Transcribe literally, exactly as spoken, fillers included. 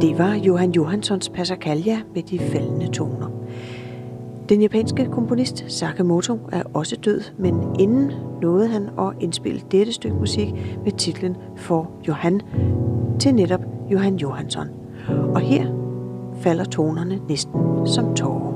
Det var Jóhann Jóhannssons Passacaglia med de faldende toner. Den japanske komponist Sakamoto er også død, men inden nåede han at indspille dette stykke musik med titlen For Johan til netop Jóhann Jóhannsson. Og her falder tonerne næsten som tårer.